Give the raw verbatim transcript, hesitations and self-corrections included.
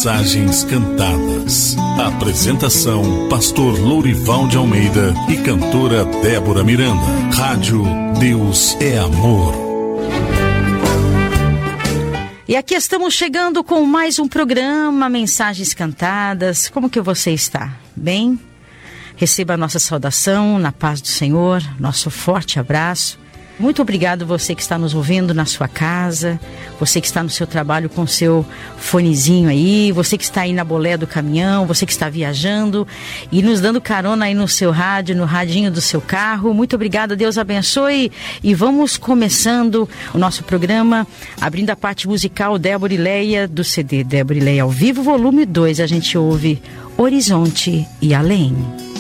Mensagens Cantadas. Apresentação: Pastor Lourival de Almeida e cantora Débora Miranda. Rádio Deus é Amor. E aqui estamos chegando com mais um programa Mensagens Cantadas. Como que você está? Bem? Receba a nossa saudação na paz do Senhor, nosso forte abraço. Muito obrigado você que está nos ouvindo na sua casa, você que está no seu trabalho com o seu fonezinho aí, você que está aí na bolé do caminhão, você que está viajando e nos dando carona aí no seu rádio, no radinho do seu carro. Muito obrigada, Deus abençoe. E vamos começando o nosso programa, abrindo a parte musical Débora e Leia, do C D Débora e Leia ao vivo, volume dois. A gente ouve Horizonte e Além.